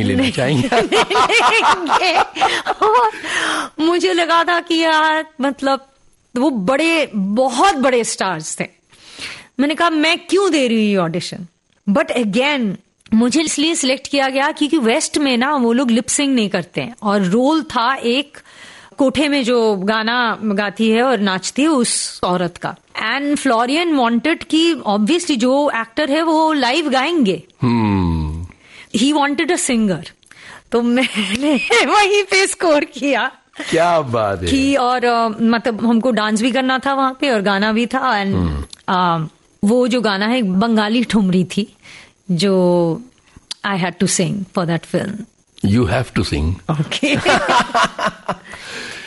नहीं लेना चाहेंगे। और मुझे लगा था कि यार मतलब वो बहुत बड़े स्टार्स थे। मैंने कहा मैं क्यों दे रही हूँ ऑडिशन, बट अगेन मुझे इसलिए सिलेक्ट किया गया क्योंकि वेस्ट में ना वो लोग लिपसिंग नहीं करते हैं, और रोल था एक कोठे में जो गाना गाती है और नाचती है उस औरत का। एंड फ्लोरियन वांटेड कि ऑब्वियसली जो एक्टर है वो लाइव गाएंगे, ही वांटेड अ सिंगर, तो मैंने वहीं पे स्कोर किया। क्या बात है कि और मतलब हमको डांस भी करना था वहां पे और गाना भी था। एंड वो जो गाना है बंगाली ठुमरी थी जो I had to sing for that film. You have to sing. Okay